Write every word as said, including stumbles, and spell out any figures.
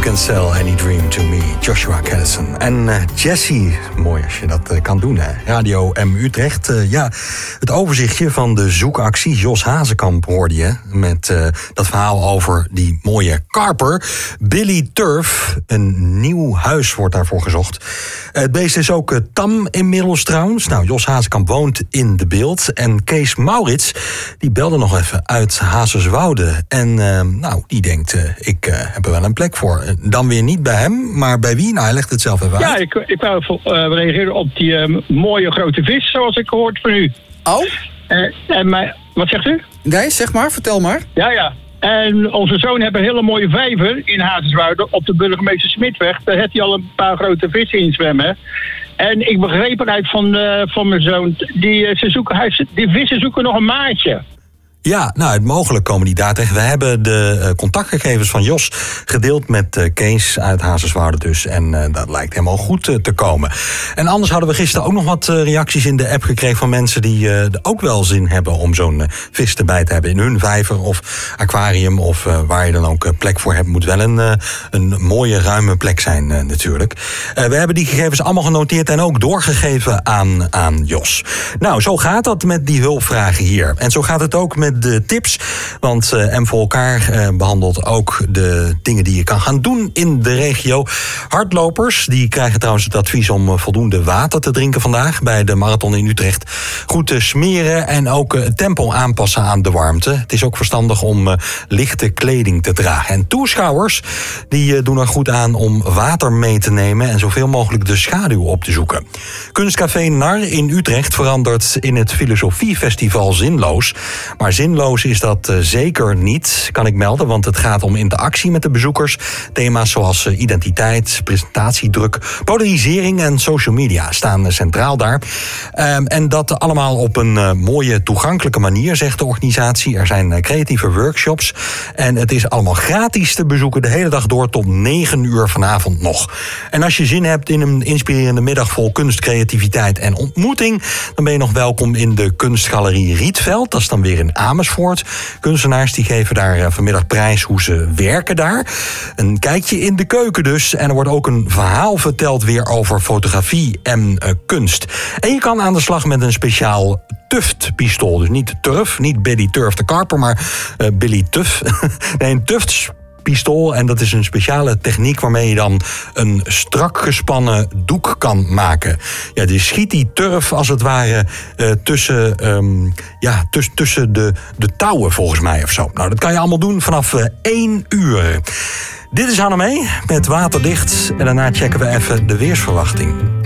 can sell any dream to me, Joshua Caddison. En uh, Jessie, mooi als je dat uh, kan doen, hè. Radio M Utrecht. Uh, ja, het overzichtje van de zoekactie. Jos Hazekamp hoorde je met uh, dat verhaal over die mooie karper. Billy Turf, een nieuw huis wordt daarvoor gezocht. Uh, het beest is ook uh, tam inmiddels trouwens. Nou, Jos Hazekamp woont in de Beeld. En Kees Maurits, die belde nog even uit Hazerswoude. En uh, nou, die denkt, uh, ik uh, heb er wel een plek voor. Dan weer niet bij hem, maar bij wie? Nou, hij legt het zelf even ja, uit. Ja, ik, ik wou uh, reageren op die uh, mooie grote vis, zoals ik gehoord van u. Oh? Uh, en mijn, wat zegt u? Nee, zeg maar, vertel maar. Ja, ja. En onze zoon heeft een hele mooie vijver in Hazerswoude op de burgemeester Smitweg. Daar heeft hij al een paar grote vissen in zwemmen. En ik begreep eruit van, uh, van mijn zoon, die, ze zoeken, hij, die vissen zoeken nog een maatje. Ja, nou, het mogelijk komen die daar tegen. We hebben de uh, contactgegevens van Jos gedeeld met uh, Kees uit Hazerswoude dus. En uh, dat lijkt helemaal goed uh, te komen. En anders hadden we gisteren ook nog wat uh, reacties in de app gekregen van mensen die uh, ook wel zin hebben om zo'n uh, vis erbij te hebben in hun vijver of aquarium of uh, waar je dan ook uh, plek voor hebt. Moet wel een, uh, een mooie, ruime plek zijn uh, natuurlijk. Uh, we hebben die gegevens allemaal genoteerd en ook doorgegeven aan, aan Jos. Nou, zo gaat dat met die hulpvragen hier. En zo gaat het ook met de tips, want uh, M voor elkaar uh, behandelt ook de dingen die je kan gaan doen in de regio. Hardlopers, die krijgen trouwens het advies om uh, voldoende water te drinken vandaag bij de marathon in Utrecht. Goed te smeren en ook uh, het tempo aanpassen aan de warmte. Het is ook verstandig om uh, lichte kleding te dragen. En toeschouwers, die uh, doen er goed aan om water mee te nemen en zoveel mogelijk de schaduw op te zoeken. Kunstcafé Nar in Utrecht verandert in het Filosofiefestival Zinloos. Maar zinloos is dat uh, zeker niet, kan ik melden, want het gaat om interactie met de bezoekers. Thema's zoals uh, identiteit, presentatiedruk, polarisering en social media staan uh, centraal daar. Um, en dat allemaal op een uh, mooie, toegankelijke manier, zegt de organisatie. Er zijn uh, creatieve workshops en het is allemaal gratis te bezoeken de hele dag door tot negen uur vanavond nog. En als je zin hebt in een inspirerende middag vol kunst, creativiteit en ontmoeting, dan ben je nog welkom in de kunstgalerie Rietveld. Dat is dan weer in Amersfoort. Kunstenaars die geven daar vanmiddag prijs hoe ze werken daar. Een kijkje in de keuken dus. En er wordt ook een verhaal verteld weer over fotografie en uh, kunst. En je kan aan de slag met een speciaal tuftpistool. Dus niet Turf, niet Billy Turf de Karper, maar uh, Billy Tuf. nee, een tuft pistool. En dat is een speciale techniek waarmee je dan een strak gespannen doek kan maken. Ja, dus schiet die turf als het ware uh, tussen, um, ja, tuss, tussen de, de touwen volgens mij of zo. Nou, dat kan je allemaal doen vanaf uh, één uur. Dit is Hanne mee met Waterdicht. En daarna checken we even de weersverwachting.